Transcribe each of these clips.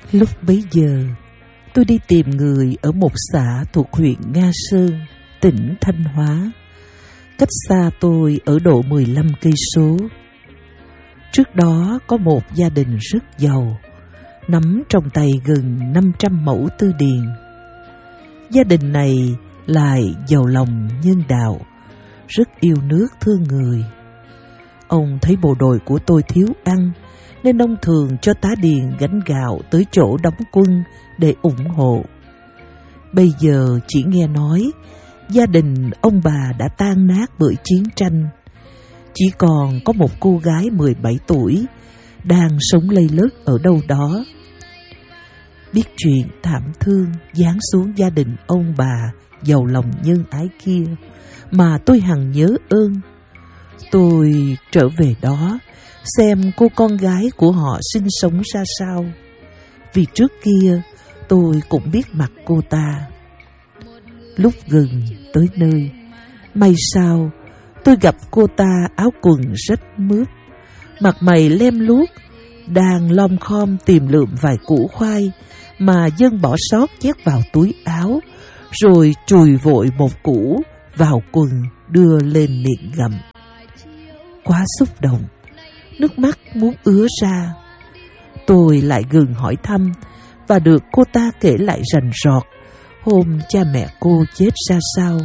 Lúc bấy giờ, tôi đi tìm người ở một xã thuộc huyện Nga Sơn, tỉnh Thanh Hóa, cách xa tôi ở độ 15 cây số. Trước đó có một gia đình rất giàu, nắm trong tay gần 500 mẫu tư điền. Gia đình này lại giàu lòng nhân đạo, rất yêu nước thương người. Ông thấy bộ đội của tôi thiếu ăn, nên ông thường cho tá điền gánh gạo tới chỗ đóng quân để ủng hộ. Bây giờ chỉ nghe nói gia đình ông bà đã tan nát bởi chiến tranh, chỉ còn có một cô gái 17 tuổi đang sống lây lất ở đâu đó. Biết chuyện thảm thương giáng xuống gia đình ông bà giàu lòng nhân ái kia mà tôi hằng nhớ ơn. Tôi trở về đó xem cô con gái của họ sinh sống ra sao, vì trước kia tôi cũng biết mặt cô ta. Lúc gần tới nơi, may sao tôi gặp cô ta áo quần rách mướp, mặt mày lem luốc, đang lom khom tìm lượm vài củ khoai mà dân bỏ sót nhét vào túi áo, rồi chùi vội một củ vào quần đưa lên miệng gặm. Quá xúc động, nước mắt muốn ứa ra. Tôi lại gần hỏi thăm và được cô ta kể lại rành rọt hôm cha mẹ cô chết ra sao.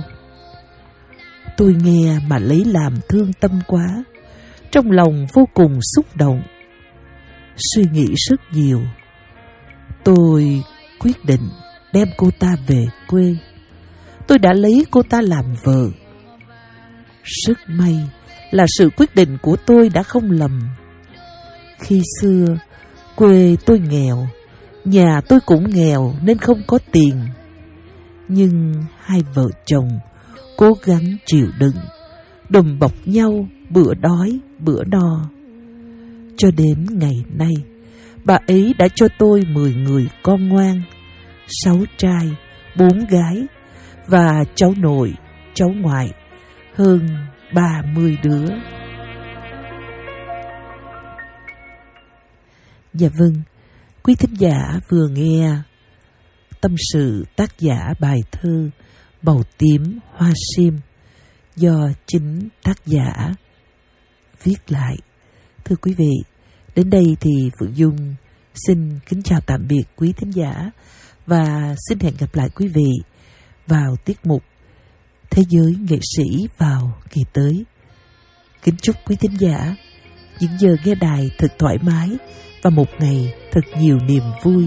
Tôi nghe mà lấy làm thương tâm quá, trong lòng vô cùng xúc động. Suy nghĩ rất nhiều, tôi quyết định đem cô ta về quê. Tôi đã lấy cô ta làm vợ. Rất may là sự quyết định của tôi đã không lầm. Khi xưa, quê tôi nghèo, nhà tôi cũng nghèo nên không có tiền. Nhưng hai vợ chồng cố gắng chịu đựng, đùm bọc nhau bữa đói bữa no. Cho đến ngày nay, bà ấy đã cho tôi 10 người con ngoan, 6 trai, 4 gái và cháu nội, cháu ngoại, hơn 30 đứa. Dạ vâng, quý thính giả vừa nghe tâm sự tác giả bài thơ Màu tím hoa sim do chính tác giả viết lại. Thưa quý vị, đến đây thì Phượng Dung xin kính chào tạm biệt quý thính giả và xin hẹn gặp lại quý vị vào tiết mục Thế giới nghệ sĩ vào kỳ tới. Kính chúc quý thính giả những giờ nghe đài thật thoải mái và một ngày thật nhiều niềm vui.